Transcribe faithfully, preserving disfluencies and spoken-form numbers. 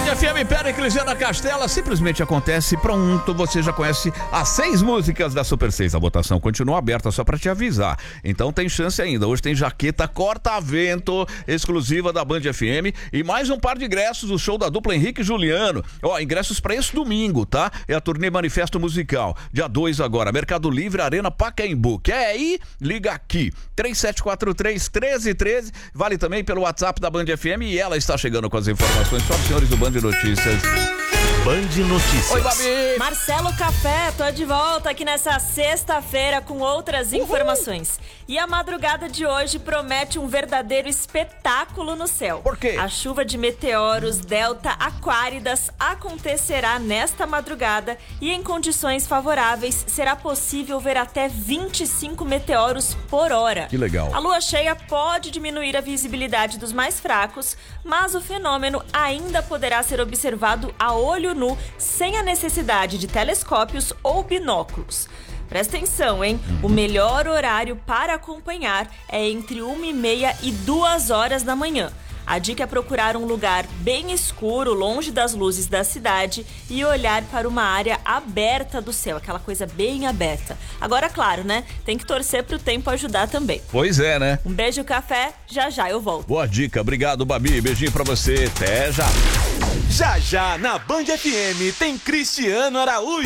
F M Péricles e Ana Castela, simplesmente acontece, pronto, você já conhece as seis músicas da Super seis. A votação continua aberta só pra te avisar, então tem chance ainda. Hoje tem jaqueta corta-vento exclusiva da Band F M e mais um par de ingressos do show da dupla Henrique e Juliano. Ó, ingressos pra esse domingo, tá? É a turnê Manifesto Musical, dia dois agora, Mercado Livre, Arena Pacaembu. Quer ir? Liga aqui, três sete quatro três, um três um três, vale também pelo WhatsApp da Band F M e ela está chegando com as informações, só os senhores do Band Notícias. Band Notícias. Oi, Babi! Marcelo Café, tô de volta aqui nessa sexta-feira com outras informações. Uhul. E a madrugada de hoje promete um verdadeiro espetáculo no céu. Por quê? A chuva de meteoros Delta Aquáridas acontecerá nesta madrugada e em condições favoráveis será possível ver até vinte e cinco meteoros por hora. Que legal. A lua cheia pode diminuir a visibilidade dos mais fracos, mas o fenômeno ainda poderá ser observado a olho nu, sem a necessidade de telescópios ou binóculos. Presta atenção, hein? O melhor horário para acompanhar é entre uma e meia e duas horas da manhã. A dica é procurar um lugar bem escuro, longe das luzes da cidade e olhar para uma área aberta do céu, aquela coisa bem aberta. Agora, claro, né? Tem que torcer pro tempo ajudar também. Pois é, né? Um beijo, café, já já eu volto. Boa dica, obrigado, Babi, beijinho pra você, até já. Já já na Band F M tem Cristiano Araújo.